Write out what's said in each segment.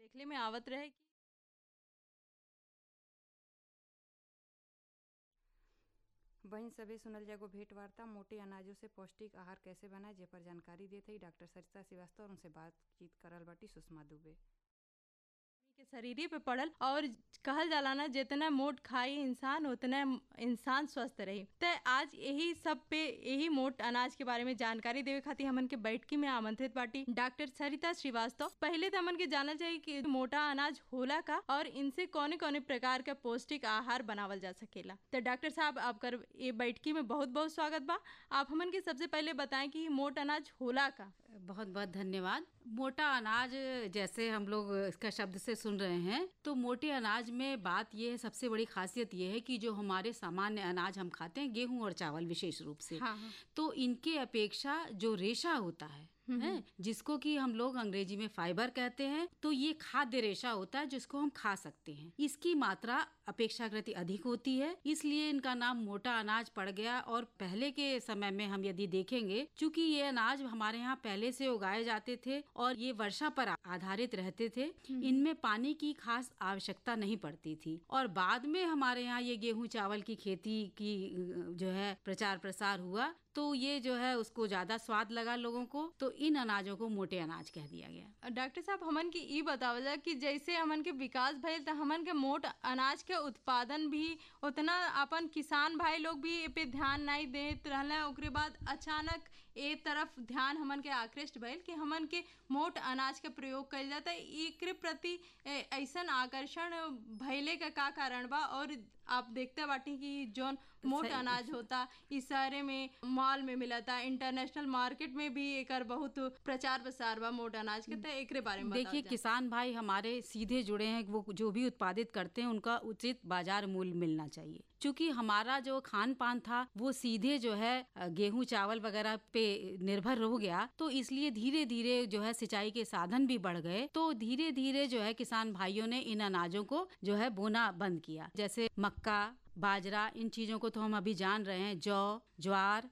देखले में आवत रहे कि वहीं सभे सुनल जाएगो भेंट वार्ता मोटे अनाजों से पौष्टिक आहार कैसे बनाए जे पर जानकारी देते ही डॉक्टर सरिता श्रीवास्तव और उनसे बातचीत करल बाटी सुषमा दुबे। के शरीरे पे पड़ल और कहल जाला ना जितना मोट खाई इंसान उतना इंसान स्वस्थ रही। तो आज यही सब पे यही मोट अनाज के बारे में जानकारी देवे खातिर हमन के बैठकी में आमंत्रित बाटी डॉक्टर सरिता श्रीवास्तव। पहले तो हमन के जानना चाहिए कि मोटा अनाज होला का और इनसे कौन कौन प्रकार का पौष्टिक आहार बनावल जा सकेला। तो डॉक्टर साहब आपका ये बैठकी में बहुत बहुत स्वागत बा। आप हमन के सबसे पहले बताएं कि मोट अनाज होला का। बहुत बहुत धन्यवाद। मोटा अनाज जैसे हम लोग इसका शब्द से सुन रहे हैं तो मोटे अनाज में बात ये है, सबसे बड़ी खासियत ये है कि जो हमारे सामान्य अनाज हम खाते हैं गेहूं और चावल विशेष रूप से हाँ, हाँ। तो इनके अपेक्षा जो रेशा होता है जिसको कि हम लोग अंग्रेजी में फाइबर कहते हैं, तो ये खाद्य रेशा होता है जिसको हम खा सकते हैं। इसकी मात्रा अपेक्षाकृत अधिक होती है, इसलिए इनका नाम मोटा अनाज पड़ गया। और पहले के समय में हम यदि देखेंगे, चूंकि ये अनाज हमारे यहाँ पहले से उगाए जाते थे और ये वर्षा पर आधारित रहते थे, इनमें पानी की खास आवश्यकता नहीं पड़ती थी। और बाद में हमारे यहाँ ये गेहूं चावल की खेती की जो है प्रचार प्रसार हुआ, तो ये जो है उसको ज्यादा स्वाद लगा लोगों को, तो इन अनाजों को मोटे अनाज कह दिया गया। डॉक्टर साहब हमन के ई बतावला कि जैसे हमन के विकास भइल तो हमन के मोट अनाज के उत्पादन भी उतना अपन किसान भाई लोग भी ए पे ध्यान नहीं देत रहले। ओकरे बाद अचानक ए तरफ ध्यान हमन के आकृष्ट भइल कि हमन के मोट अनाज के प्रयोग कइल जाता है। एकरे प्रति ऐसन आकर्षण भइले का कारण बा। और आप देखते बाटी कि जोन मोट अनाज होता इस शहरे में मॉल में मिलता, इंटरनेशनल मार्केट में भी एकर बहुत प्रचार प्रसार बा मोट अनाज के। तो एकरे बारे में देखिए, किसान भाई हमारे सीधे जुड़े हैं, वो जो भी उत्पादित करते हैं उनका उचित बाजार मूल्य मिलना चाहिए। क्योंकि हमारा जो खान पान था वो सीधे जो है गेहूं चावल वगैरह पे निर्भर हो गया, तो इसलिए धीरे धीरे जो है सिंचाई के साधन भी बढ़ गए, तो धीरे धीरे जो है किसान भाइयों ने इन अनाजों को जो है बोना बंद किया। जैसे मक्का, बाजरा, इन चीजों को तो हम अभी जान रहे हैं, जौ, ज्वार,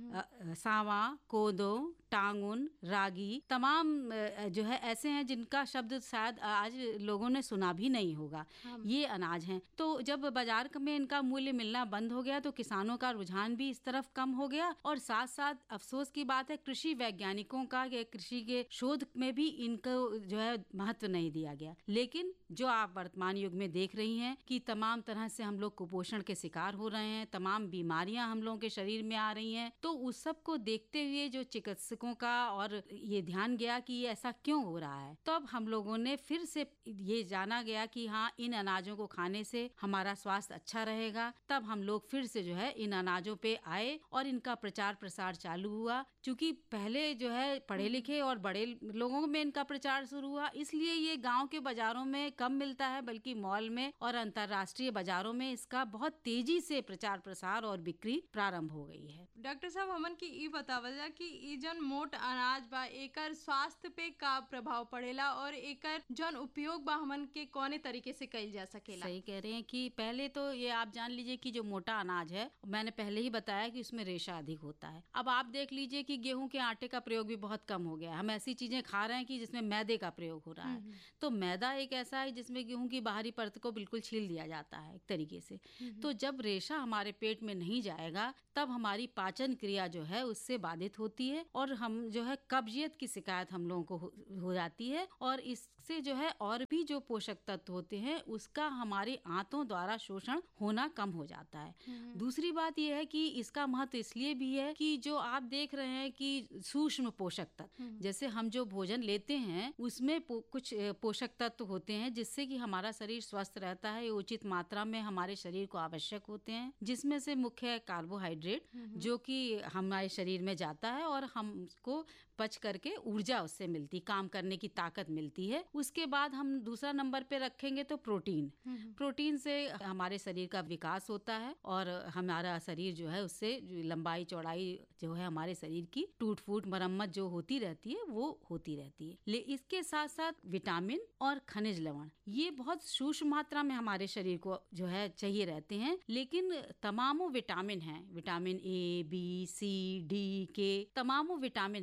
सावा, कोदो, टांगुन, रागी, तमाम जो है ऐसे हैं जिनका शब्द शायद आज लोगों ने सुना भी नहीं होगा। ये अनाज हैं। तो जब बाजार में इनका मूल्य मिलना बंद हो गया तो किसानों का रुझान भी इस तरफ कम हो गया। और साथ साथ अफसोस की बात है कृषि वैज्ञानिकों का, कृषि के शोध में भी इनको जो है महत्व नहीं दिया गया। लेकिन जो आप वर्तमान युग में देख रही हैं कि तमाम तरह से हम लोग कुपोषण के शिकार हो रहे हैं, तमाम बीमारियां हम लोगों के शरीर में आ रही हैं, तो उस सब को देखते हुए जो चिकित्सकों का और ये ध्यान गया कि ये ऐसा क्यों हो रहा है, तो अब हम लोगों ने फिर से ये जाना गया कि हाँ, इन अनाजों को खाने से हमारा स्वास्थ्य अच्छा रहेगा। तब हम लोग फिर से जो है इन अनाजों पे आए और इनका प्रचार प्रसार चालू हुआ। क्योंकि पहले जो है पढ़े लिखे और बड़े लोगों में इनका प्रचार शुरू हुआ, इसलिए ये गाँव के बाजारों में कम मिलता है, बल्कि मॉल में और अंतर्राष्ट्रीय बाजारों में इसका बहुत तेजी से प्रचार प्रसार और बिक्री प्रारंभ हो गई है। डॉक्टर साहब हमन की ई बतावल जा कि ई जन मोट अनाज बा एकर स्वास्थ्य पे का प्रभाव पड़ेला और एकर जन उपयोग बा हमन के कौने तरीके से कइल जा सकेला। सही कह रहे हैं कि पहले तो ये आप जान लीजिए कि जो मोटा अनाज है, मैंने पहले ही बताया कि उसमें रेशा अधिक होता है। अब आप देख लीजिए कि गेहूं के आटे का प्रयोग भी बहुत कम हो गया है। हम ऐसी चीजें खा रहे हैं कि जिसमें मैदे का प्रयोग हो रहा है। तो मैदा एक ऐसा है जिसमें गेहूं की बाहरी परत को बिल्कुल छील दिया जाता है एक तरीके से। तो जब रेशा हमारे पेट में नहीं जाएगा तब हमारी पाचन क्रिया जो है उससे बाधित होती है और हम जो है कब्जियत की शिकायत हम लोगों को हो जाती है। और इससे जो है और भी जो पोषक तत्व होते हैं उसका हमारे आंतों द्वारा शोषण होना कम हो जाता है। दूसरी बात यह है कि इसका महत्व इसलिए भी है कि जो आप देख रहे हैं कि सूक्ष्म पोषक तत्व, जैसे हम जो भोजन लेते हैं उसमें कुछ पोषक तत्व होते हैं जिससे कि हमारा शरीर स्वस्थ रहता है। ये उचित मात्रा में हमारे शरीर को आवश्यक होते हैं, जिसमें से मुख्य है कार्बोहाइड्रेट, जो कि हमारे शरीर में जाता है और हमको पच करके ऊर्जा उससे मिलती, काम करने की ताकत मिलती है। उसके बाद हम दूसरा नंबर पे रखेंगे तो प्रोटीन। प्रोटीन से हमारे शरीर का विकास होता है और हमारा शरीर जो है उससे लंबाई चौड़ाई जो है हमारे शरीर की टूट फूट मरम्मत जो होती रहती है वो होती रहती है। ले इसके साथ साथ विटामिन और खनिज लवण ये बहुत सूक्ष्म मात्रा में हमारे शरीर को जो है चाहिए रहते हैं। लेकिन तमामों विटामिन हैं, vitamin A, B, C, D, के, तमामों विटामिन हैं,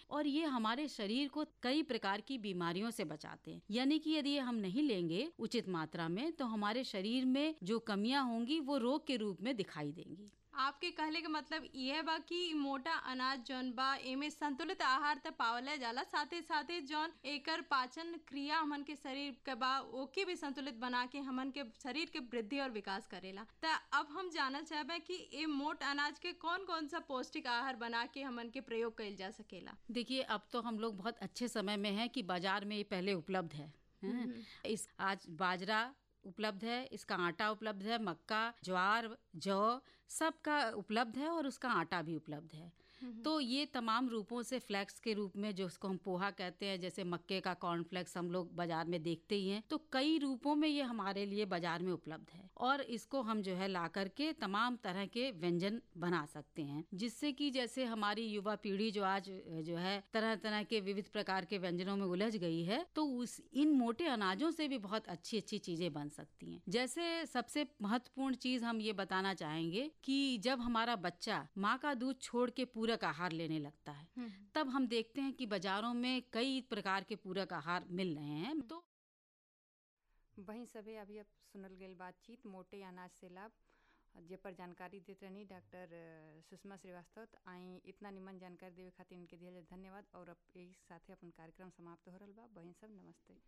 और ये हमारे शरीर को कई प्रकार की बीमारियों से बचाते हैं। यानी कि यदि हम नहीं लेंगे उचित मात्रा में तो हमारे शरीर में जो कमियां होंगी वो रोग के रूप में दिखाई देंगी। आपके कहले के मतलब यह बा कि मोटा अनाज जौन बा एमे संतुलित आहार त पावला जाला, साथे साथे जौन एकर पाचन क्रिया हमन के शरीर के बा ओके भी संतुलित बना के हमन के शरीर के वृद्धि और विकास करेला। त अब हम जानल चाहबे कि ए मोट अनाज के कौन कौन सा पौष्टिक आहार बना के हमन के प्रयोग कइल जा सकेला। देखिए अब तो हम लोग बहुत अच्छे समय में हैं कि बाजार में ये पहले उपलब्ध है। इस आज बाजरा उपलब्ध है, इसका आटा उपलब्ध है, मक्का, ज्वार, जौ सबका उपलब्ध है और उसका आटा भी उपलब्ध है। तो ये तमाम रूपों से फ्लेक्स के रूप में जो उसको हम पोहा कहते हैं, जैसे मक्के का कॉर्नफ्लेक्स हम लोग बाजार में देखते ही हैं, तो कई रूपों में ये हमारे लिए बाजार में उपलब्ध है और इसको हम जो है ला करके तमाम तरह के व्यंजन बना सकते हैं, जिससे कि जैसे हमारी युवा पीढ़ी जो आज जो है तरह तरह के विविध प्रकार के व्यंजनों में उलझ गई है, तो इन मोटे अनाजों से भी बहुत अच्छी अच्छी चीजें बन सकती हैं। जैसे सबसे महत्वपूर्ण चीज हम ये बताना चाहेंगे कि जब हमारा बच्चा माँ का दूध छोड़ के पूरक आहार लेने लगता है, तब हम देखते हैं कि बाजारों में कई प्रकार के पूरक आहार मिल रहे हैं। तो वहीं सभी अभी अब सुनल गई बातचीत मोटे अनाज से लाभ जे पर जानकारी देते रहनी डॉक्टर सुषमा श्रीवास्तव। आई इतना निमन जानकारी देवे खातिर इनके दिया धन्यवाद और अब यही साथे अपन कार्यक्रम समाप्त हो रहा बा। बहन सब नमस्ते।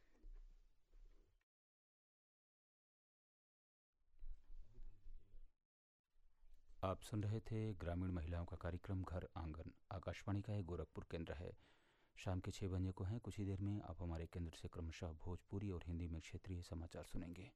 आप सुन रहे थे ग्रामीण महिलाओं का कार्यक्रम घर आंगन। आकाशवाणी का एक गोरखपुर केंद्र है। शाम के 6 बजे को हैं। कुछ ही देर में आप हमारे केंद्र से क्रमशः भोजपुरी और हिंदी में क्षेत्रीय समाचार सुनेंगे।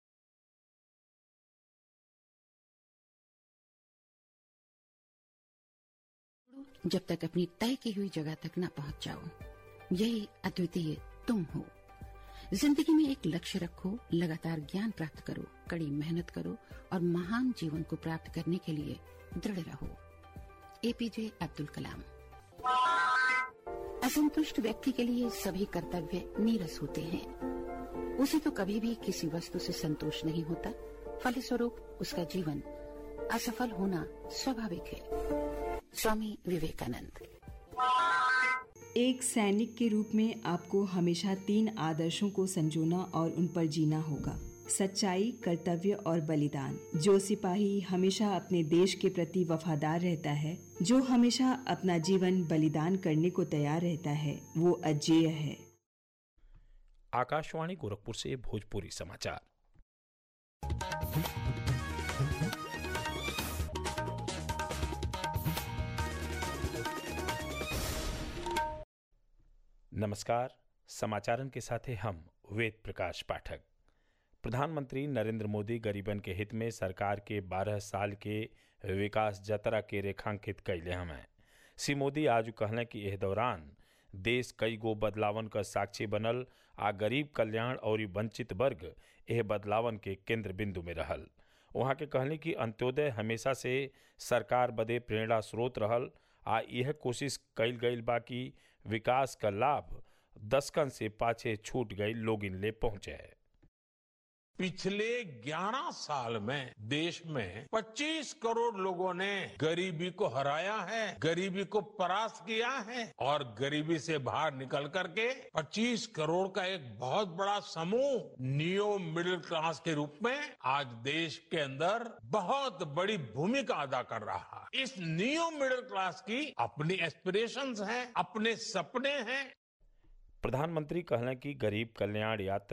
जब तक अपनी तय की हुई जगह तक न पहुंच जाओ, यही अद्वितीय तुम हो। जिंदगी में एक लक्ष्य रखो, लगातार ज्ञान प्राप्त करो, कड़ी मेहनत करो और महान जीवन को प्राप्त करने के लिए दृढ़ रहो। एपीजे अब्दुल कलाम। असंतुष्ट व्यक्ति के लिए सभी कर्तव्य नीरस होते हैं। उसे तो कभी भी किसी वस्तु से संतोष नहीं होता, फलस्वरूप उसका जीवन असफल होना स्वाभाविक है। स्वामी विवेकानंद। एक सैनिक के रूप में आपको हमेशा 3 आदर्शों को संजोना और उन पर जीना होगा: सच्चाई, कर्तव्य और बलिदान। जो सिपाही हमेशा अपने देश के प्रति वफादार रहता है, जो हमेशा अपना जीवन बलिदान करने को तैयार रहता है, वो अजेय है। आकाशवाणी गोरखपुर से भोजपुरी समाचार। नमस्कार, समाचारन के साथ हम वेद प्रकाश पाठक। प्रधानमंत्री नरेंद्र मोदी गरीबन के हित में सरकार के 12 साल के विकास यात्रा के रेखांकित कैले हमें। श्री मोदी आज कहले कि यह दौरान देश कई गो बदलावन का साक्षी बनल आ गरीब कल्याण और वंचित वर्ग यह बदलावन के केंद्र बिंदु में रहल। वहाँ के कहले कि अंत्योदय हमेशा से सरकार बदे प्रेरणा स्रोत रहल आ यह कोशिश कैल गई बा कि विकास का लाभ दशकन से पाछे छूट गई लोगिन ले पहुंचे है। पिछले 11 साल में देश में 25 करोड़ लोगों ने गरीबी को हराया है, गरीबी को परास्त किया है और गरीबी से बाहर निकल करके 25 करोड़ का एक बहुत बड़ा समूह नियो मिडिल क्लास के रूप में आज देश के अंदर बहुत बड़ी भूमिका अदा कर रहा है। इस नियो मिडिल क्लास की अपनी एस्पिरेशंस हैं, अपने सपने हैं। प्रधानमंत्री कहले कि गरीब कल्याण यात्रा